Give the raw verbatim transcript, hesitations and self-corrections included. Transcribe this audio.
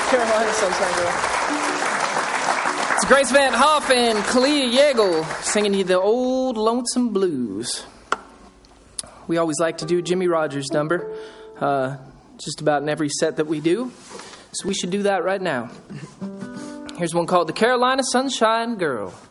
Carolina Sunshine Girl. It's Grace Van Hoff and Kalia Yeagle singing you the old lonesome blues. We always like to do a Jimmy Rogers number, uh, just about in every set that we do. So we should do that right now. Here's one called The Carolina Sunshine Girl.